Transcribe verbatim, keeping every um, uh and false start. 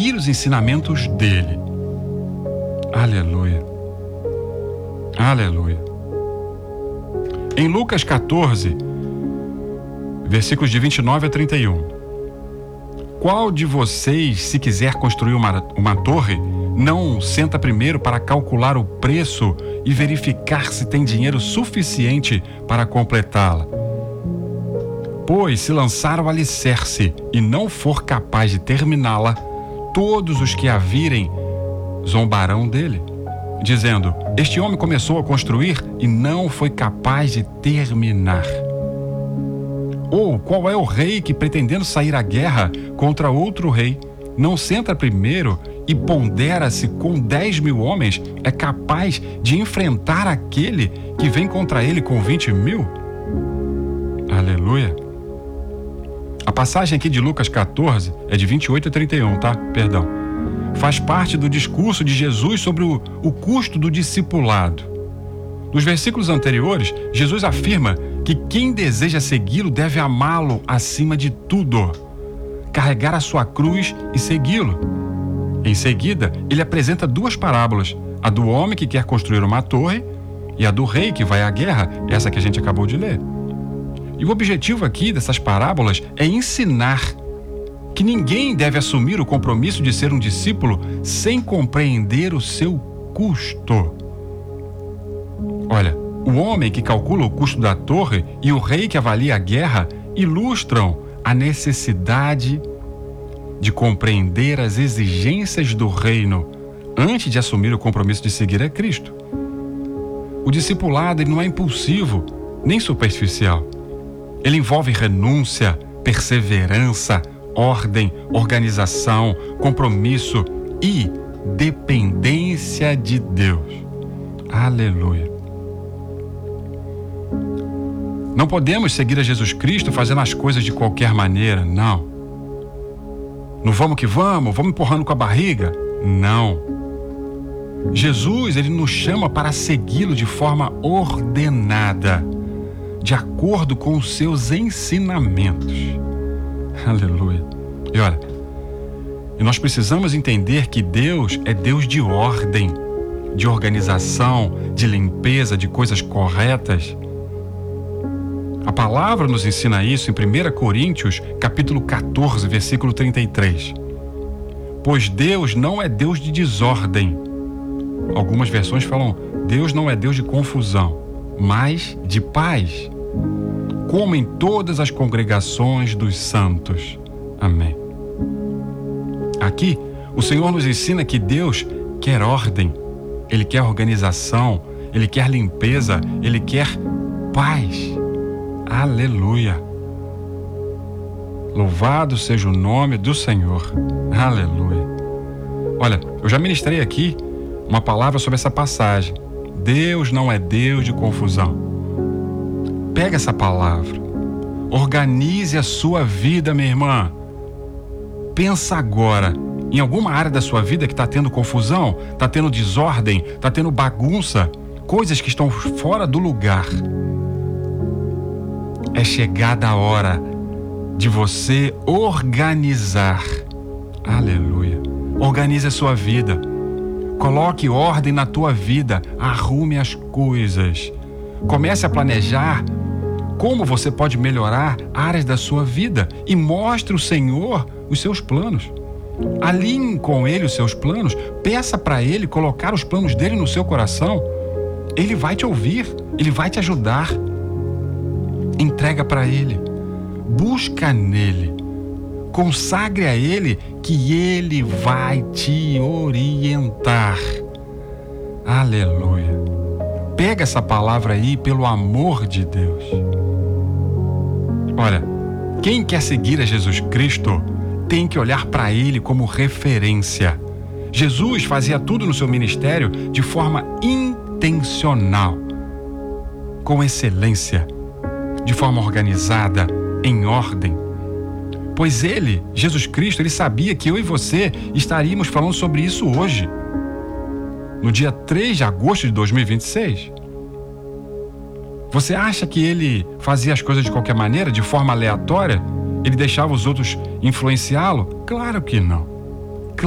seguir os ensinamentos dele. Aleluia. Aleluia. Em Lucas catorze, versículos de vinte e nove a trinta e um. Qual de vocês, se quiser construir uma, uma torre, não senta primeiro para calcular o preço e verificar se tem dinheiro suficiente para completá-la? Pois, se lançar o alicerce e não for capaz de terminá-la, todos os que a virem zombarão dele, dizendo: este homem começou a construir e não foi capaz de terminar. Ou qual é o rei que, pretendendo sair à guerra contra outro rei, não senta primeiro e pondera se com dez mil homens é capaz de enfrentar aquele que vem contra ele com vinte mil? Aleluia. A passagem aqui de Lucas catorze é de vinte e oito a trinta e um, tá? Perdão. Faz parte do discurso de Jesus sobre o, o custo do discipulado. Nos versículos anteriores, Jesus afirma que quem deseja segui-lo deve amá-lo acima de tudo, carregar a sua cruz e segui-lo. Em seguida, ele apresenta duas parábolas, a do homem que quer construir uma torre e a do rei que vai à guerra, essa que a gente acabou de ler. E o objetivo aqui dessas parábolas é ensinar que ninguém deve assumir o compromisso de ser um discípulo sem compreender o seu custo. Olha, o homem que calcula o custo da torre e o rei que avalia a guerra ilustram a necessidade de compreender as exigências do reino antes de assumir o compromisso de seguir a Cristo. O discipulado ele não é impulsivo nem superficial. Ele envolve renúncia, perseverança, ordem, organização, compromisso e dependência de Deus. Aleluia. Não podemos seguir a Jesus Cristo fazendo as coisas de qualquer maneira, não. Não vamos que vamos, vamos empurrando com a barriga, não. Jesus, ele nos chama para segui-lo de forma ordenada, de acordo com os seus ensinamentos. Aleluia. E olha, e nós precisamos entender que Deus é Deus de ordem, de organização, de limpeza, de coisas corretas. A palavra nos ensina isso em primeira Coríntios, capítulo catorze, versículo trinta e três. Pois Deus não é Deus de desordem. Algumas versões falam, Deus não é Deus de confusão, mas de paz, como em todas as congregações dos santos. Amém. Aqui, o Senhor nos ensina que Deus quer ordem, Ele quer organização, Ele quer limpeza, Ele quer paz. Aleluia. Louvado seja o nome do Senhor. Aleluia. Olha, eu já ministrei aqui uma palavra sobre essa passagem. Deus não é Deus de confusão. Pega essa palavra. Organize a sua vida, minha irmã. Pensa agora em alguma área da sua vida que está tendo confusão, está tendo desordem, está tendo bagunça, coisas que estão fora do lugar. É chegada a hora de você organizar. Aleluia. Organize a sua vida. Coloque ordem na tua vida. Arrume as coisas. Comece a planejar como você pode melhorar áreas da sua vida e mostre ao Senhor os seus planos. Alinhe com Ele os seus planos. Peça para Ele colocar os planos dele no seu coração. Ele vai te ouvir. Ele vai te ajudar. Entrega para Ele. Busca nele. Consagre a Ele que Ele vai te orientar. Aleluia. Pega essa palavra aí pelo amor de Deus. Olha, quem quer seguir a Jesus Cristo tem que olhar para Ele como referência. Jesus fazia tudo no seu ministério de forma intencional, com excelência, de forma organizada, em ordem. Pois Ele, Jesus Cristo, Ele sabia que eu e você estaríamos falando sobre isso hoje, no dia três de agosto de dois mil e vinte e seis. Você acha que Ele fazia as coisas de qualquer maneira, de forma aleatória? Ele deixava os outros influenciá-lo? Claro que não.